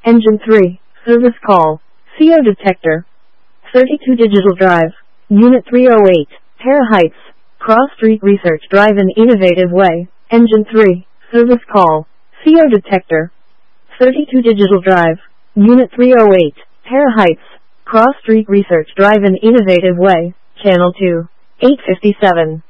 Engine 3, Service Call, CO Detector. 32 Digital Drive, Unit 308, Terra Heights, Cross Street Research Drive in Innovative Way. Engine 3, Service Call, CO Detector. 32 Digital Drive, Unit 308, Terra Heights, Cross Street Research Drive in Innovative Way. Channel 2, 857.